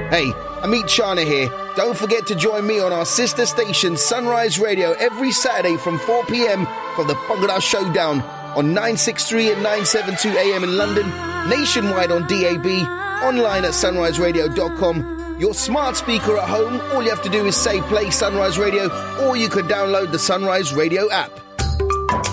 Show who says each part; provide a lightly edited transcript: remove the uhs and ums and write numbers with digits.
Speaker 1: Hey, Amit Chana here. Don't forget to join me on our sister station Sunrise Radio every Saturday from 4 p.m. for the Bhangra Showdown on 963 and 972 AM in London, nationwide on DAB, online at sunriseradio.com. Your smart speaker at home, all you have to do is say play Sunrise Radio, or you could download the Sunrise Radio app.